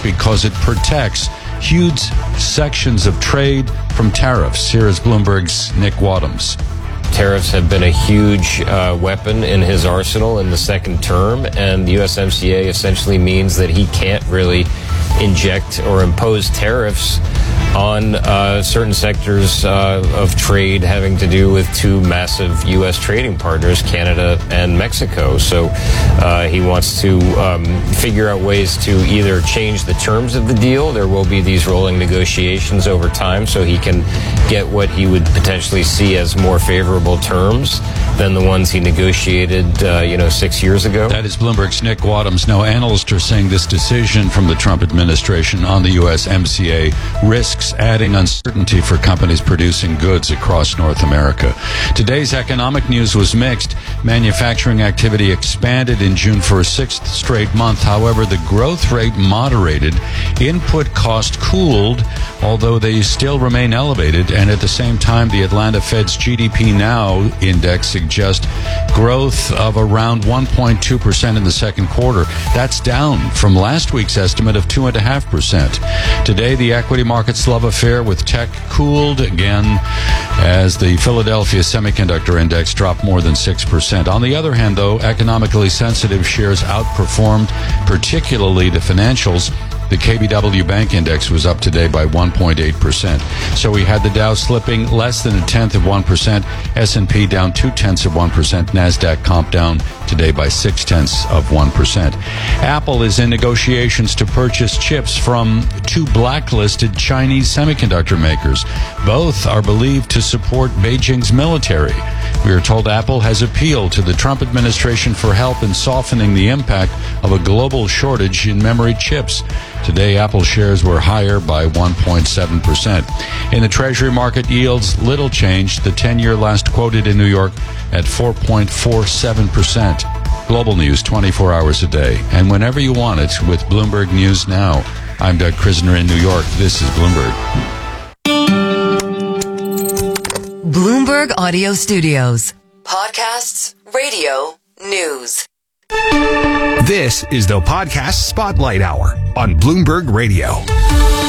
because it protects huge sections of trade from tariffs. Here is Bloomberg's Nick Wadhams. Tariffs have been a huge weapon in his arsenal in the second term, and the USMCA essentially means that he can't really inject or impose tariffs on certain sectors of trade having to do with two massive U.S. trading partners, Canada and Mexico. So he wants to figure out ways to either change the terms of the deal. There will be these rolling negotiations over time, so he can get what he would potentially see as more favorable terms than the ones he negotiated, 6 years ago. That is Bloomberg's Nick Wadhams. Now, analysts are saying this decision from the Trump administration on the USMCA risks adding uncertainty for companies producing goods across North America. Today's economic news was mixed. Manufacturing activity expanded in June for a sixth straight month. However, the growth rate moderated. Input cost cooled, although they still remain elevated. And at the same time, the Atlanta Fed's GDP Now index suggests growth of around 1.2% in the second quarter. That's down from last week's estimate of 2.5%. Today, the equity market's love affair with tech cooled again as the Philadelphia Semiconductor Index dropped more than 6%. On the other hand, though, economically sensitive shares outperformed, particularly the financials. The KBW Bank Index was up today by 1.8%. So we had the Dow slipping less than 0.1%, S&P down 0.2%, NASDAQ comp down today by 0.6%. Apple is in negotiations to purchase chips from two blacklisted Chinese semiconductor makers. Both are believed to support Beijing's military. We are told Apple has appealed to the Trump administration for help in softening the impact of a global shortage in memory chips. Today, Apple shares were higher by 1.7%. In the Treasury market, yields little change. The 10-year last quoted in New York at 4.47%. Global news 24 hours a day, and whenever you want it with Bloomberg News Now. I'm Doug Krisner in New York. This is Bloomberg. Bloomberg Audio Studios. Podcasts, radio, news. This is the Podcast Spotlight Hour on Bloomberg Radio.